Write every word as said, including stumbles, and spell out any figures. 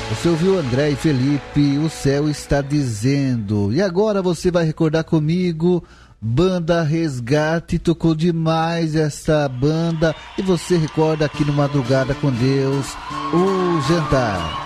Você ouviu André e Felipe, O Céu Está Dizendo. E agora você vai recordar comigo, Banda Resgate, tocou demais essa banda. E você recorda aqui no Madrugada com Deus, o jantar.